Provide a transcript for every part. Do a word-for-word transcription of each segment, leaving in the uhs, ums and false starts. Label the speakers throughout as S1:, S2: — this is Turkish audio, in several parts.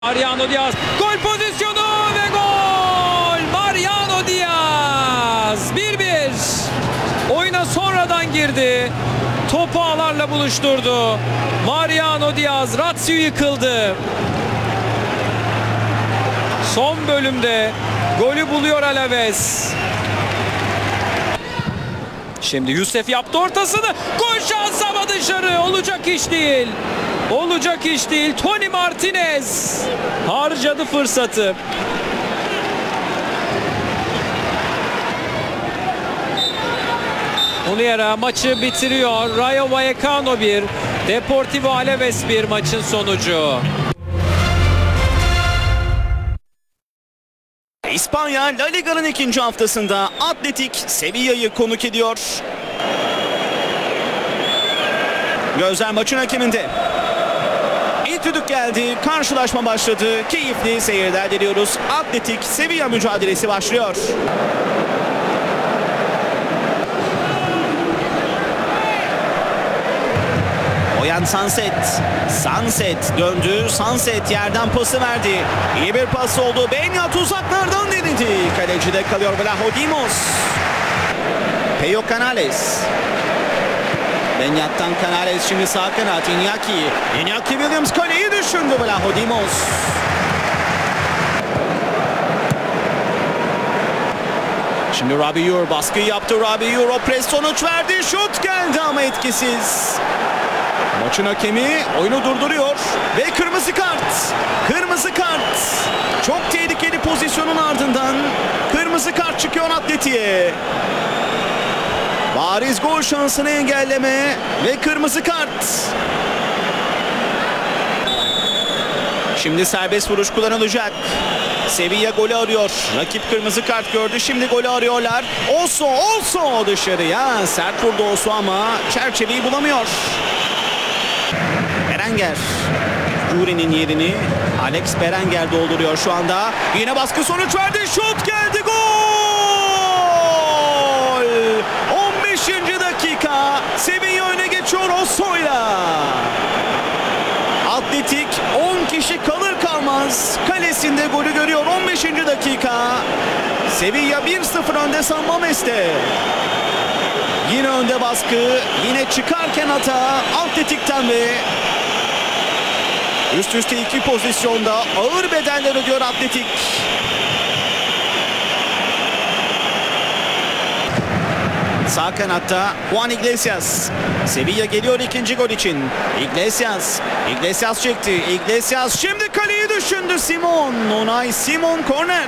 S1: Mariano Diaz gol pozisyonu ve gol! Mariano Diaz bir bir. Oyuna sonradan girdi. Topu ağlarla buluşturdu. Mariano Diaz Lazio yıkıldı. Son bölümde golü buluyor Alaves. Şimdi Youssef yaptı ortasını. Gol şansı ama dışarı. Olacak iş değil. Olacak iş değil. Tony Martinez harcadı fırsatı. Oliveira maçı bitiriyor. Rayo Vallecano bir, Deportivo Alaves bir maçın sonucu.
S2: İspanya La Liga'nın ikinci haftasında Atletik Sevilla'yı konuk ediyor. Gözler maçın hakeminde. İlk düdük geldi, karşılaşma başladı. Keyifli seyirler diliyoruz. Atletik Sevilla mücadelesi başlıyor. Oyan Sunset. Sunset döndü. Sunset yerden pası verdi. İyi bir pas oldu. Benyat uzaklardan denedi. Kalecide kalıyor Vlahodimos. Peyo Canales. Benyat'tan Canales şimdi sağ kanat. Iñaki. Iñaki Williams kaleyi düşündü Vlahodimos. Şimdi Rabiur baskı yaptı. Rabiur o pres sonuç verdi. Şut geldi ama etkisiz. Maçın hakemi oyunu durduruyor ve kırmızı kart. Kırmızı kart. Çok tehlikeli pozisyonun ardından kırmızı kart çıkıyor Atletik'e. Bariz gol şansını engelleme ve kırmızı kart. Şimdi serbest vuruş kullanılacak. Sevilla golü arıyor. Rakip kırmızı kart gördü. Şimdi golü arıyorlar. Oso, Oso dışarıya. Sert vurdu Oso ama çerçeveyi bulamıyor. Berenger. Yuri'nin yerini Alex Berenger dolduruyor şu anda. Yine baskı sonuç verdi. Şut geldi. Gol! on beşinci dakika. Sevilla öne geçiyor Oso'yla. Atletik on kişi kalır kalmaz kalesinde golü görüyor. on beşinci dakika. Sevilla bir sıfır önde San Mames'te. Yine önde baskı. Yine çıkarken hata Atletik'ten ve üst üste iki pozisyonda ağır bedeller ödüyor Atletik. Sağ kanatta Juan Iglesias. Sevilla geliyor ikinci gol için. Iglesias. Iglesias çekti. Iglesias şimdi kaleyi düşündü Simon. Unai Simon korner.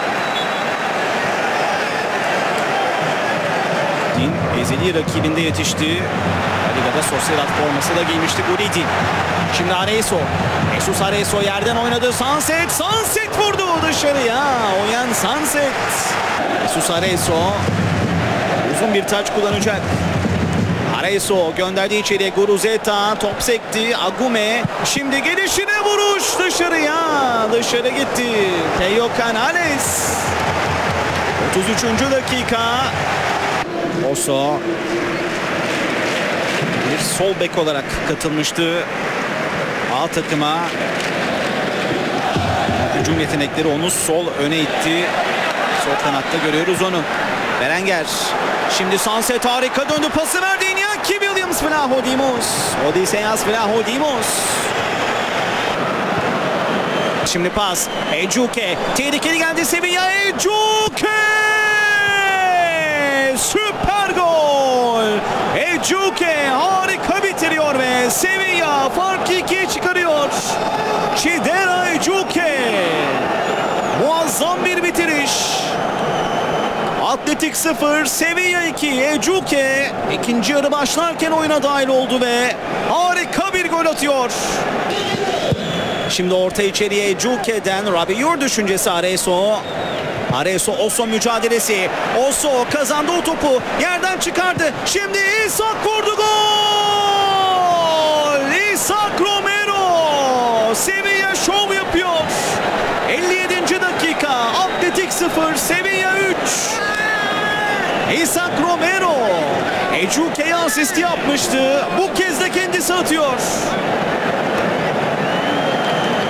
S2: Ezeli rakibinde yetişti. Ligada Sociedad forması da giymişti Guridi. Şimdi Arezzo. Jesus Arezzo yerden oynadı. Sunset. Sunset vurdu dışarıya. Oyan Sunset. Jesus Arezzo uzun bir taç kullanacak. Arezzo gönderdi içeriye. Guruzeta top sekti. Agume şimdi gelişine vuruş dışarıya. Dışarı gitti. Teo Canales. otuz üçüncü dakika. Oso bir sol bek olarak katılmıştı A takıma. Hücum yetenekleri onu sol öne itti. Sol kanatta görüyoruz onu. Berenger. Şimdi Sunset harika döndü. Pası verdi. Iñaki Williams. Vlahodimos. Odysseas Vlahodimos. Şimdi pas. Ejuke. Tehlikeli geldi Sevilla. Ejuke. Süper gol. Ejuke harika bitiriyor ve Sevilla farkı ikiye çıkarıyor. Chidera Ejuke. Muazzam bir bitiriş. Atletik sıfır, Sevilla iki. Ejuke ikinci yarı başlarken oyuna dahil oldu ve harika bir gol atıyor. Şimdi orta içeriye Ejuke'den Rabiur düşüncesi Arezzo. Arezzo Oso mücadelesi. Oso kazandı o topu. Yerden çıkardı. Şimdi İshak vurdu. Gol! İshak Romero. Sevilla şov yapıyor. elli yedinci dakika. Atletik sıfır. Sevilla üç. İshak Romero. Ejuke'ye asisti yapmıştı. Bu kez de kendisi atıyor.